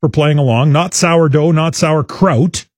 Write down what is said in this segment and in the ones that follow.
for playing along. Not sourdough, not sauerkraut.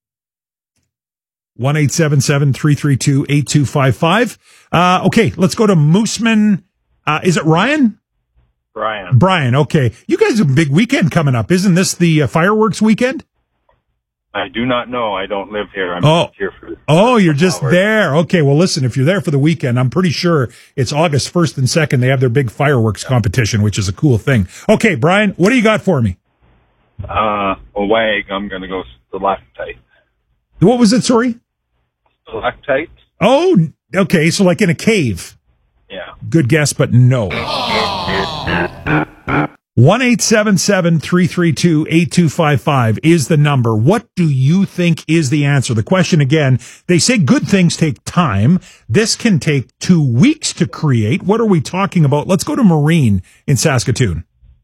1-877-332-8255. Okay, let's go to Mooseman. Is it Ryan? Brian, okay. You guys have a big weekend coming up. Isn't this the fireworks weekend? I do not know. I don't live here. I'm just here for you're just there. Okay, well, listen, if you're there for the weekend, I'm pretty sure it's August 1st and 2nd. They have their big fireworks competition, which is a cool thing. Okay, Brian, what do you got for me? A wag. I'm going to go stalactite. What was it, sorry? Stalactite. Oh, okay, so like in a cave. Yeah. Good guess, but no. 1-877-332-8255 is the number. What do you think is the answer? The question again, they say good things take time. This can take 2 weeks to create. What are we talking about? Let's go to Maureen in Saskatoon.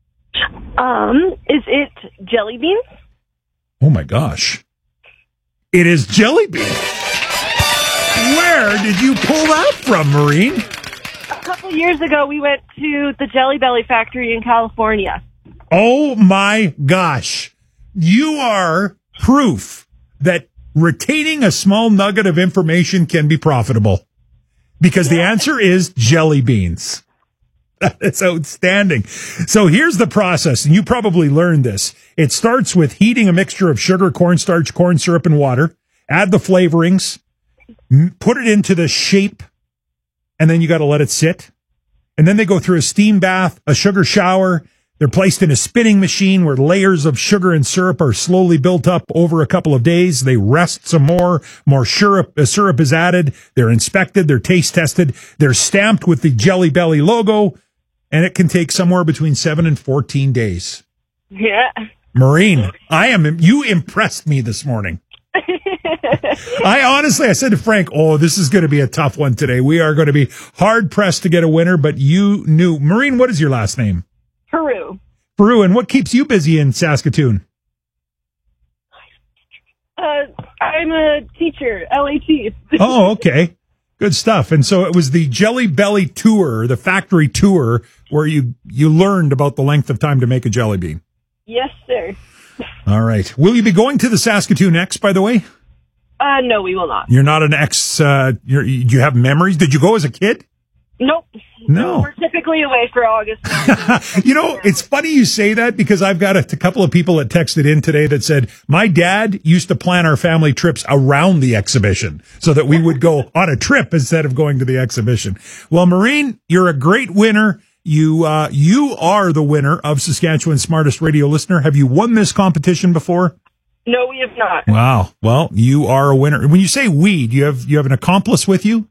Is it jelly beans? Oh my gosh. It is jelly beans. Where did you pull that from, Maureen? A couple years ago, we went to the Jelly Belly factory in California. Oh my gosh. You are proof that retaining a small nugget of information can be profitable. Because the answer is jelly beans. That's outstanding. So here's the process, and you probably learned this. It starts with heating a mixture of sugar, cornstarch, corn syrup, and water. Add the flavorings. Put it into the shape, and then you got to let it sit. And then they go through a steam bath, a sugar shower. They're placed in a spinning machine where layers of sugar and syrup are slowly built up over a couple of days. They rest some more syrup is added. They're inspected. They're taste tested. They're stamped with the Jelly Belly logo, and it can take somewhere between 7 and 14 days. Yeah. Maureen, you impressed me this morning. I said to Frank, this is going to be a tough one today. We are going to be hard pressed to get a winner, but you knew. Maureen, what is your last name? Peru. And what keeps you busy in Saskatoon? I'm a teacher, LAT. Oh, okay. Good stuff. And so it was the Jelly Belly tour, the factory tour, where you learned about the length of time to make a jelly bean. Yes, sir. All right. Will you be going to the Saskatoon X, by the way? No, we will not. You're not an X. Do you have memories? Did you go as a kid? Nope. No. We're typically away for August. It's funny you say that because I've got a couple of people that texted in today that said, my dad used to plan our family trips around the exhibition so that we would go on a trip instead of going to the exhibition. Well, Maureen, you're a great winner. You are the winner of Saskatchewan's Smartest Radio Listener. Have you won this competition before? No, we have not. Wow. Well, you are a winner. When you say we, do you have an accomplice with you?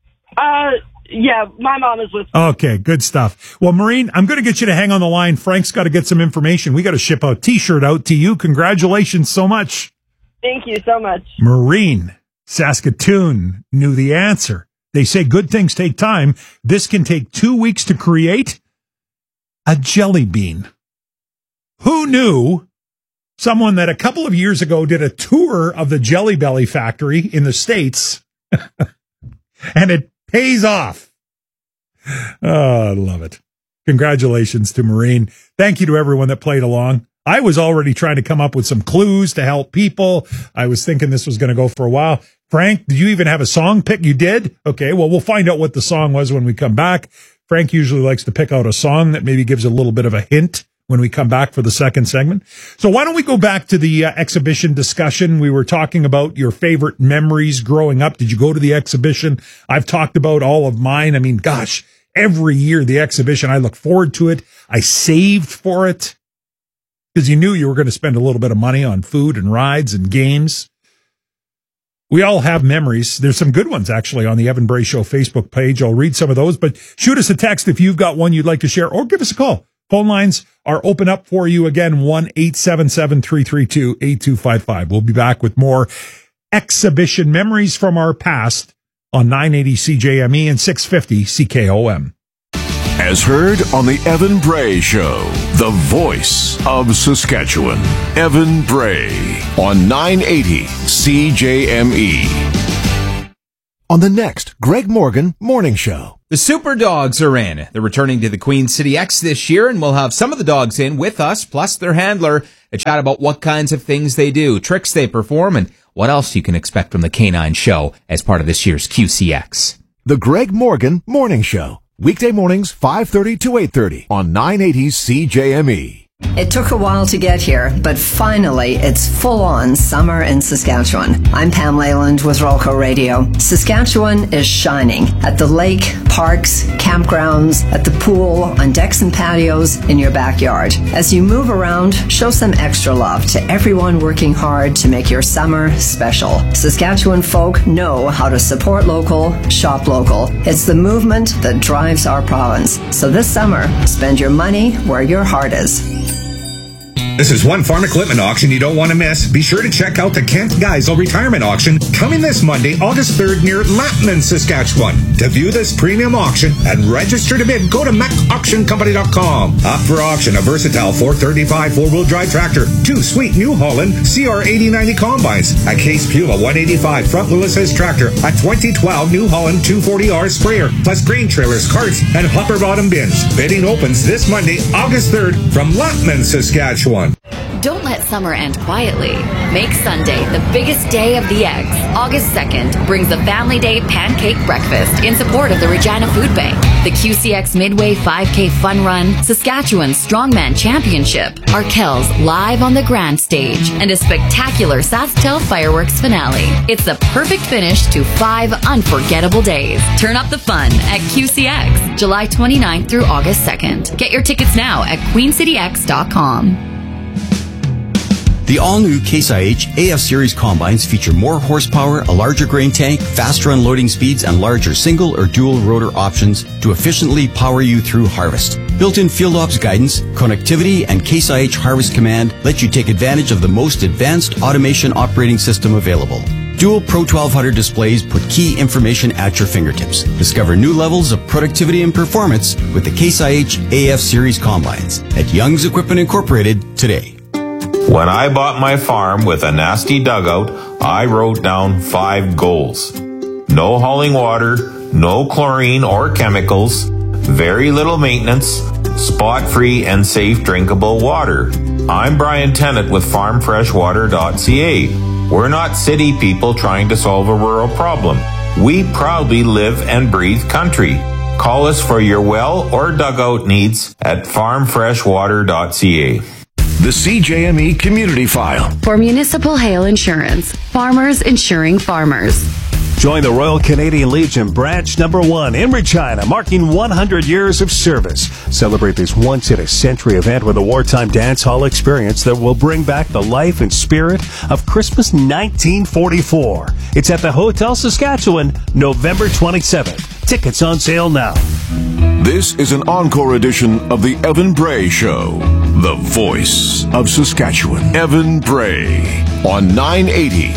Yeah, my mom is with me. Okay, good stuff. Well, Maureen, I'm going to get you to hang on the line. Frank's got to get some information. We got to ship a T-shirt out to you. Congratulations so much. Thank you so much. Maureen, Saskatoon knew the answer. They say good things take time. This can take 2 weeks to create a jelly bean. Who knew? Someone that a couple of years ago did a tour of the Jelly Belly factory in the States, and it pays off. Oh, I love it. Congratulations to Maureen. Thank you to everyone that played along. I was already trying to come up with some clues to help people. I was thinking this was going to go for a while. Frank, did you even have a song pick? You did? Okay, well, we'll find out what the song was when we come back. Frank usually likes to pick out a song that maybe gives a little bit of a hint when we come back for the second segment. So why don't we go back to the exhibition discussion? We were talking about your favorite memories growing up. Did you go to the exhibition? I've talked about all of mine. I mean, gosh, every year the exhibition, I look forward to it. I saved for it because you knew you were going to spend a little bit of money on food and rides and games. We all have memories. There's some good ones, actually, on the Evan Bray Show Facebook page. I'll read some of those, but shoot us a text if you've got one you'd like to share, or give us a call. Phone lines are open up for you again, 1-877-332-8255. We'll be back with more exhibition memories from our past on 980 CJME and 650 CKOM. As heard on the Evan Bray Show, the voice of Saskatchewan. Evan Bray on 980 CJME. on the next Greg Morgan Morning Show. The Super Dogs are in. They're returning to the Queen City X this year, and we'll have some of the dogs in with us, plus their handler, to chat about what kinds of things they do, tricks they perform, and what else you can expect from the Canine Show as part of this year's QCX. The Greg Morgan Morning Show. Weekday mornings, 5:30 to 8:30 on 980 CJME. It took a while to get here, but finally, it's full-on summer in Saskatchewan. I'm Pam Leyland with Rolco Radio. Saskatchewan is shining at the lake, parks, campgrounds, at the pool, on decks and patios, in your backyard. As you move around, show some extra love to everyone working hard to make your summer special. Saskatchewan folk know how to support local, shop local. It's the movement that drives our province. So this summer, spend your money where your heart is. This is one farm equipment auction you don't want to miss. Be sure to check out the Kent Geisel Retirement Auction coming this Monday, August 3rd near Lattman, Saskatchewan. To view this premium auction and register to bid, go to macauctioncompany.com. Up for auction, a versatile 435 four-wheel drive tractor, 2 sweet New Holland CR 8090 combines, a Case Puma 185 front wheel assist tractor, a 2012 New Holland 240R sprayer, plus grain trailers, carts, and hopper bottom bins. Bidding opens this Monday, August 3rd from Lattman, Saskatchewan. Don't let summer end quietly. Make Sunday the biggest day of the eggs. August 2nd brings the Family Day Pancake Breakfast in support of the Regina Food Bank, the QCX Midway 5K Fun Run, Saskatchewan Strongman Championship, Arkells live on the grand stage, and a spectacular SaskTel fireworks finale. It's the perfect finish to 5 unforgettable days. Turn up the fun at QCX, July 29th through August 2nd. Get your tickets now at queencityx.com. The all-new Case IH AF Series combines feature more horsepower, a larger grain tank, faster unloading speeds, and larger single or dual rotor options to efficiently power you through harvest. Built-in Field Ops guidance, connectivity, and Case IH Harvest Command let you take advantage of the most advanced automation operating system available. Dual Pro 1200 displays put key information at your fingertips. Discover new levels of productivity and performance with the Case IH AF Series combines at Young's Equipment Incorporated today. When I bought my farm with a nasty dugout, I wrote down 5 goals. No hauling water, no chlorine or chemicals, very little maintenance, spot-free and safe drinkable water. I'm Brian Tennant with farmfreshwater.ca. We're not city people trying to solve a rural problem. We proudly live and breathe country. Call us for your well or dugout needs at farmfreshwater.ca. The CJME Community File. For municipal hail insurance, farmers insuring farmers. Join the Royal Canadian Legion Branch Number 1 in Regina, marking 100 years of service. Celebrate this once-in-a-century event with a wartime dance hall experience that will bring back the life and spirit of Christmas 1944. It's at the Hotel Saskatchewan, November 27th. Tickets on sale now. This is an encore edition of the Evan Bray Show. The voice of Saskatchewan. Evan Bray on 980